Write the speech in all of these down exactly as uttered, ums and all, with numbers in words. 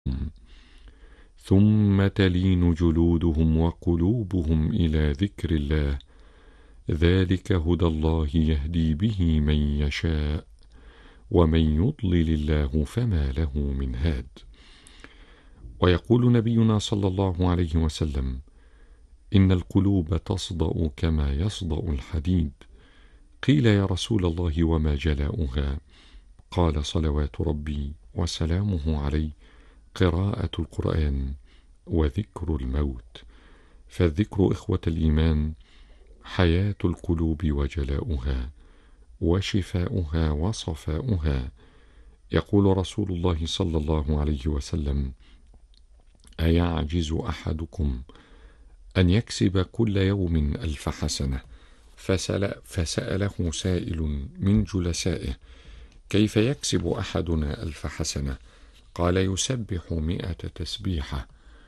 ثم تلين جلودهم وقلوبهم إلى ذكر الله، ذلك هدى الله يهدي به من يشاء، ومن يضلل الله فما له من هاد. ويقول نبينا صلى الله عليه وسلم: إن القلوب تصدأ كما يصدأ الحديد. قيل: يا رسول الله وما جلاؤها؟ قال: صلوات ربي وسلامه عليه، قراءة القرآن وذكر الموت. فالذكر إخوة الإيمان حياة القلوب وجلاؤها وشفاؤها وصفاؤها. يقول رسول الله صلى الله عليه وسلم: أيعجز أحدكم أن يكسب كل يوم ألف حسنة؟ فسأل فسأله سائل من جلسائه: كيف يكسب أحدنا ألف حسنة؟ قال: يسبح مئة تسبيحة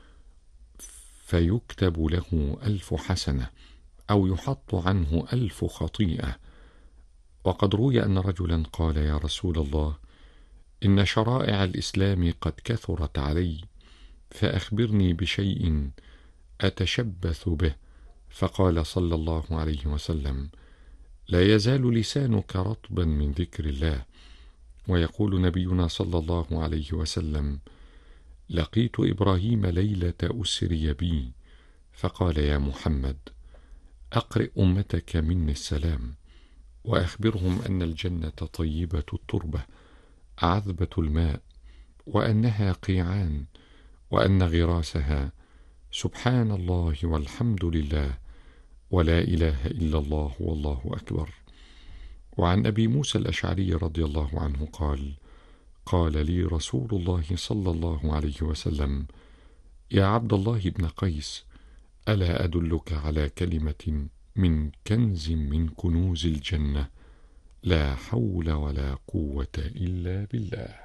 فيكتب له ألف حسنة، أو يحط عنه ألف خطيئة. وقد روي أن رجلا قال: يا رسول الله، إن شرائع الإسلام قد كثرت علي، فأخبرني بشيء أتشبث به. فقال صلى الله عليه وسلم: لا يزال لسانك رطبا من ذكر الله. ويقول نبينا صلى الله عليه وسلم: لقيت إبراهيم ليلة أسري بي، فقال: يا محمد، أقرئ أمتك مني السلام، وأخبرهم أن الجنة طيبة التربة عذبة الماء، وأنها قيعان، وأن غراسها سبحان الله والحمد لله ولا إله إلا الله والله أكبر. وعن أبي موسى الأشعري رضي الله عنه قال: قال لي رسول الله صلى الله عليه وسلم: يا عبد الله بن قيس، ألا أدلك على كلمة من كنز من كنوز الجنة؟ لا حول ولا قوة إلا بالله.